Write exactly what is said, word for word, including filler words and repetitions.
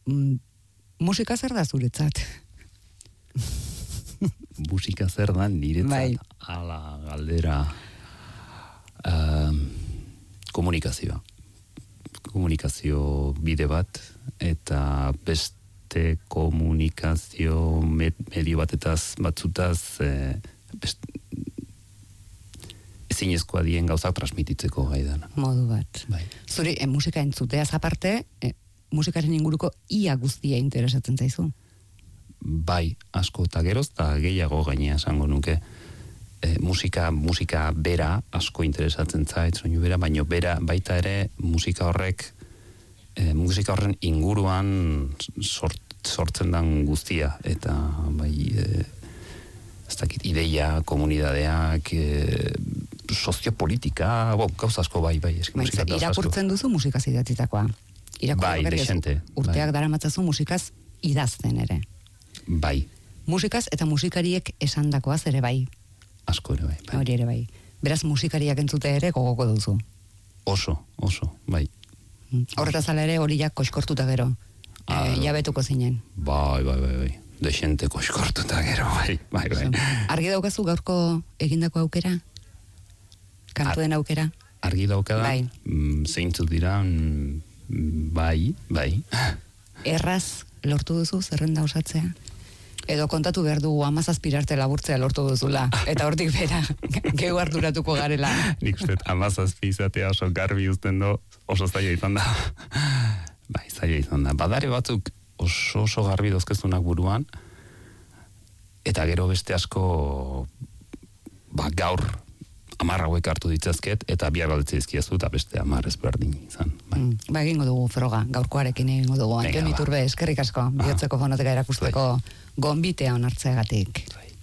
mm, musika zer da zuretzat? Musika zer da niretzat? Bai. Ala, galdera... Um, komunikazioa. Komunikazio bide bat, eta beste komunikazio medio batetaz, batzutaz, eh, best, ezinezkoa dien gauzak transmititzeko gaidan. Modu bat. Bai. Zuri, eh, musika entzuteaz aparte, eh, musikaren inguruko ia guztia interesatzen zaizu? Bai, asko eta geroz, eta gehiago gainea esango nuke. E, musika, musika bera asko interesatzen zait, soinu bera, baino bera baita ere musika horrek, e, musika horren inguruan sort, sortzen dan guztia, eta bai, e, ez dakit, ideia, komunidadeak, e, soziopolitika, bo, gauz asko bai, bai, eski musika gauz asko. Irakurtzen duzu musikaz idatzitakoa. Bai, desente. Urteak bai. daramatzazu musikaz idazten ere. Bai. Musikaz eta musikariek esandakoaz ere bai. Asko ere bai, bai. Hori ere bai. Beraz musikariak entzute ere gogoko duzu. Oso, oso, bai. Horretaz ala ere hori jak koiskortuta gero. Ah, e, jabetuko zinen. Bai, bai, bai, bai. Desente koiskortuta gero, bai, bai, bai. Argi daukazu gaurko egindako aukera? Kantuen aukera? Argi daukada, bai. mm, zeintzuk dira, mm, bai, bai. Erraz lortu duzu zerrenda osatzea? Edo kontatu behar dugu amazazpirarte laburtzea lortu duzula, eta hortik bera, gehu arduratuko garela. Nik uste, amazazpi izatea oso garbi uzten do, oso zaila izan da. Bai, zaila izan da. Badare batzuk oso oso garbi dozkezunak buruan, eta gero beste asko, ba, gaur, amar hauek hartu ditzazket, eta bihar galdetzea izkiazu, eta beste amar ezberdin izan. Bai. Mm, ba, egingo dugu froga, gaurkoarekin egingo dugu. Antion Iturbe, eskerrik asko, bihotzeko fonoteka erakusteko gonbitea onartzeagatik.